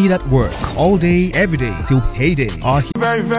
need at work all day, every day till payday. Our